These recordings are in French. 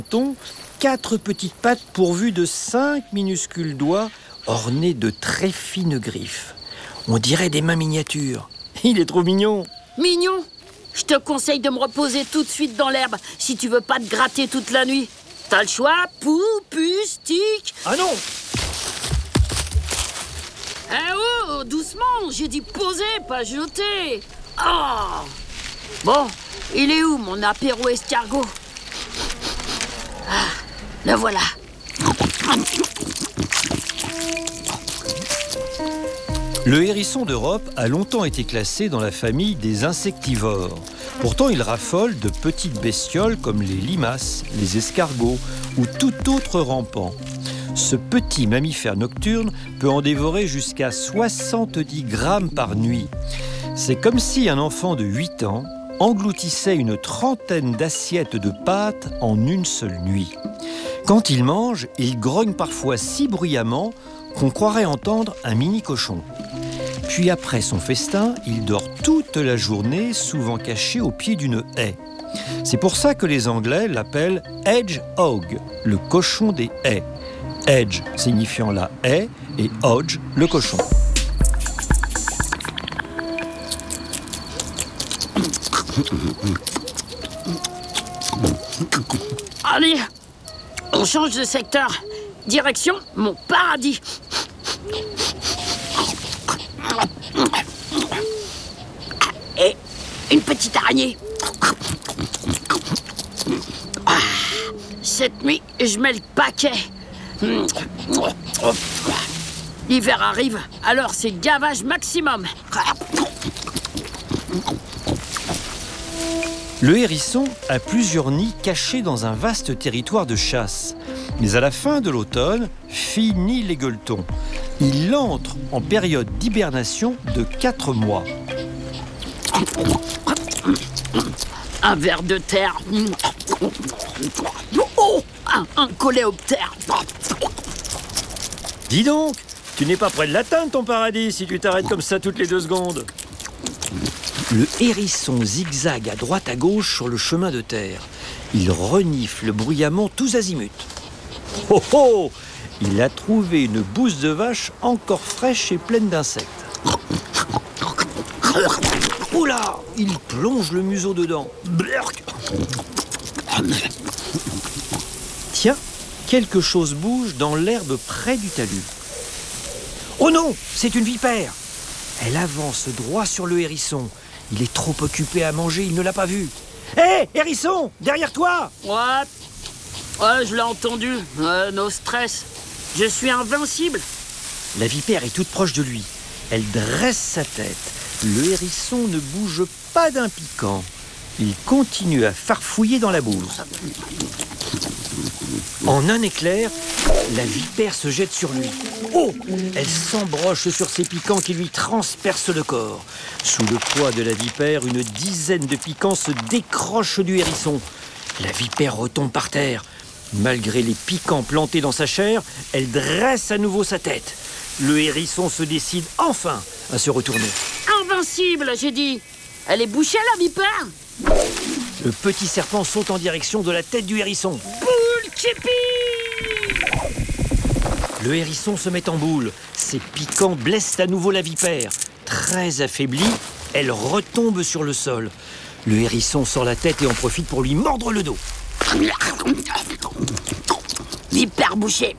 menton, 4 petites pattes pourvues de 5 minuscules doigts ornés de très fines griffes. On dirait des mains miniatures. Il est trop mignon. Mignon? Je te conseille de me reposer tout de suite dans l'herbe si tu veux pas te gratter toute la nuit. T'as le choix, pou, puce, tic. Ah non! Eh oh, doucement, j'ai dit poser, pas jeter. Oh. Bon, il est où mon apéro escargot? Ah, le voilà. Le hérisson d'Europe a longtemps été classé dans la famille des insectivores. Pourtant, il raffole de petites bestioles comme les limaces, les escargots ou tout autre rampant. Ce petit mammifère nocturne peut en dévorer jusqu'à 70 grammes par nuit. C'est comme si un enfant de 8 ans engloutissait une trentaine d'assiettes de pâtes en une seule nuit. Quand il mange, il grogne parfois si bruyamment qu'on croirait entendre un mini-cochon. Puis après son festin, il dort toute la journée, souvent caché au pied d'une haie. C'est pour ça que les Anglais l'appellent hedgehog, le cochon des haies. Hedge signifiant la haie et hodge, le cochon. Allez, on change de secteur. Direction mon paradis. Et une petite araignée. Ah, cette nuit, je mets le paquet. L'hiver arrive, alors c'est gavage maximum. Le hérisson a plusieurs nids cachés dans un vaste territoire de chasse. Mais à la fin de l'automne, fini les gueuletons. Il entre en période d'hibernation de 4 mois. Un ver de terre. Oh, un coléoptère. Dis donc, tu n'es pas près de l'atteindre ton paradis si tu t'arrêtes comme ça toutes les 2 secondes. Le hérisson zigzague à droite à gauche sur le chemin de terre. Il renifle bruyamment tous azimuts. Oh oh! Il a trouvé une bouse de vache encore fraîche et pleine d'insectes. Oula! Il plonge le museau dedans. Blurk! Tiens, quelque chose bouge dans l'herbe près du talus. Oh non! C'est une vipère! Elle avance droit sur le hérisson. Il est trop occupé à manger, il ne l'a pas vu. Hé, hérisson! Derrière toi! What? Ouais, je l'ai entendu. No stress. Je suis invincible. La vipère est toute proche de lui. Elle dresse sa tête. Le hérisson ne bouge pas d'un piquant. Il continue à farfouiller dans la bouse. En un éclair, la vipère se jette sur lui. Oh! Elle s'embroche sur ses piquants qui lui transpercent le corps. Sous le poids de la vipère, une dizaine de piquants se décrochent du hérisson. La vipère retombe par terre. Malgré les piquants plantés dans sa chair, elle dresse à nouveau sa tête. Le hérisson se décide enfin à se retourner. Invincible, j'ai dit. Elle est bouchée, la vipère? Le petit serpent saute en direction de la tête du hérisson. Boule képi! Le hérisson se met en boule. Ses piquants blessent à nouveau la vipère. Très affaiblie, elle retombe sur le sol. Le hérisson sort la tête et en profite pour lui mordre le dos. Vipère bouchée.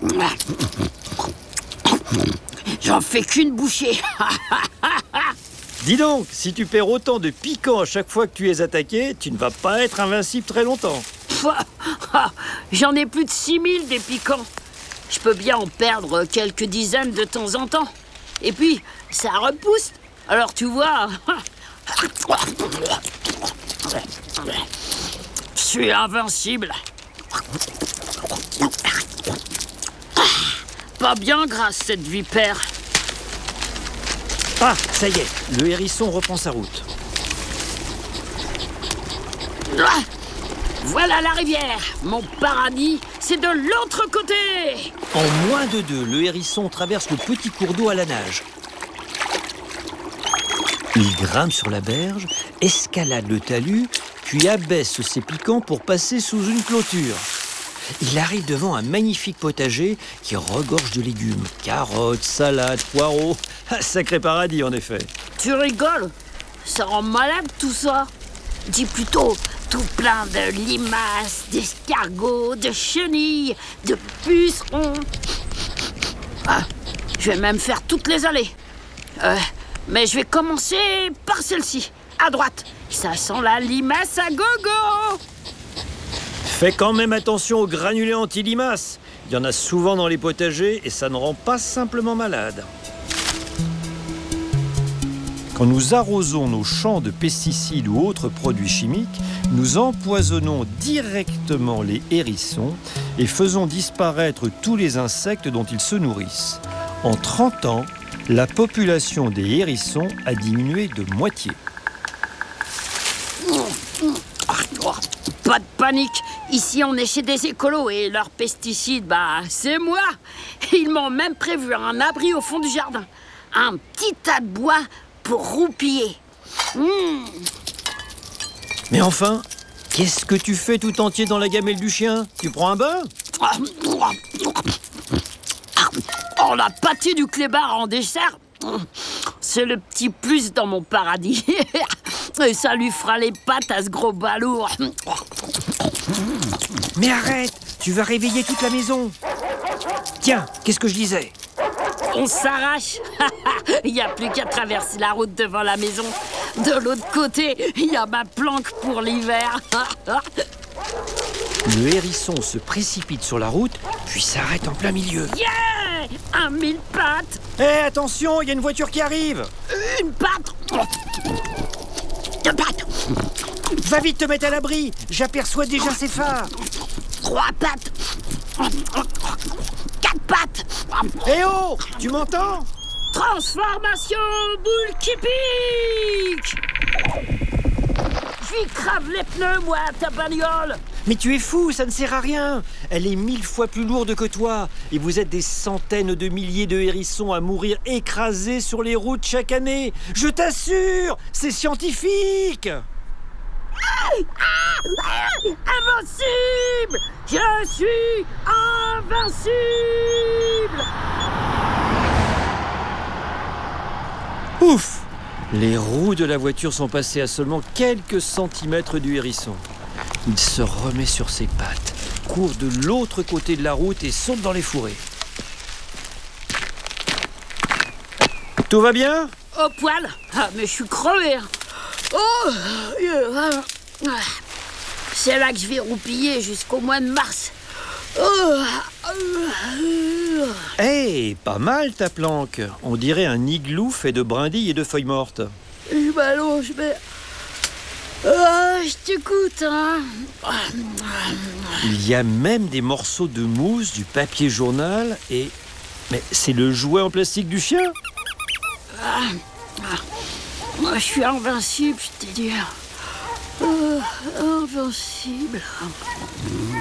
J'en fais qu'une bouchée. Dis donc, si tu perds autant de piquants à chaque fois que tu es attaqué, tu ne vas pas être invincible très longtemps. J'en ai plus de 6000 des piquants. Je peux bien en perdre quelques dizaines de temps en temps. Et puis, ça repousse. Alors tu vois... Je suis invincible. Pas bien grâce cette vipère. Ah, ça y est, le hérisson reprend sa route. Ah, voilà la rivière. Mon paradis, c'est de l'autre côté. En moins de 2, le hérisson traverse le petit cours d'eau à la nage. Il grimpe sur la berge, escalade le talus, puis abaisse ses piquants pour passer sous une clôture. il arrive devant un magnifique potager qui regorge de légumes. Carottes, salades, poireaux. Un sacré paradis, en effet. Tu rigoles? Ça rend malade tout ça. Dis plutôt tout plein de limaces, d'escargots, de chenilles, de pucerons. Ah, je vais même faire toutes les allées. Mais je vais commencer par celle-ci, à droite. Ça sent la limace à gogo. Fais quand même attention aux granulés anti-limaces. Il y en a souvent dans les potagers et ça ne rend pas simplement malade. Quand nous arrosons nos champs de pesticides ou autres produits chimiques, nous empoisonnons directement les hérissons et faisons disparaître tous les insectes dont ils se nourrissent. En 30 ans, la population des hérissons a diminué de moitié. Pas de panique, ici on est chez des écolos et leurs pesticides, c'est moi. Ils m'ont même prévu un abri au fond du jardin. Un petit tas de bois pour roupiller. Mais enfin, qu'est-ce que tu fais tout entier dans la gamelle du chien? Tu prends un bain? Oh, la pâtée du clébard en dessert, c'est le petit plus dans mon paradis. Et ça lui fera les pattes à ce gros balourd. Mais arrête, tu vas réveiller toute la maison. Tiens, qu'est-ce que je disais? On s'arrache. Il n'y a plus qu'à traverser la route devant la maison. De l'autre côté, il y a ma planque pour l'hiver. Le hérisson se précipite sur la route, puis s'arrête en plein milieu. Yeah! Un mille pattes. Hé, attention, il y a une voiture qui arrive. Une patte. Deux pattes. Va vite te mettre à l'abri, j'aperçois déjà ses phares. Trois pattes. Quatre pattes. Eh oh, tu m'entends? Transformation boule qui pique. Je lui crave les pneus, moi, ta bagnole. Mais tu es fou, ça ne sert à rien. Elle est 1000 fois plus lourde que toi. Et vous êtes des centaines de milliers de hérissons à mourir écrasés sur les routes chaque année. Je t'assure, c'est scientifique. Invincible! Je suis invincible! Ouf! Les roues de la voiture sont passées à seulement quelques centimètres du hérisson. Il se remet sur ses pattes, court de l'autre côté de la route et saute dans les fourrés. Tout va bien? Au poil. Ah, mais je suis crevé. Oh, c'est là que je vais roupiller jusqu'au mois de mars. Hey, pas mal ta planque. On dirait un igloo fait de brindilles et de feuilles mortes. Je m'allonge, mais... je t'écoute, hein. Il y a même des morceaux de mousse, du papier journal et... Mais c'est le jouet en plastique du chien? Moi, je suis invincible, je t'ai dit. Invincible.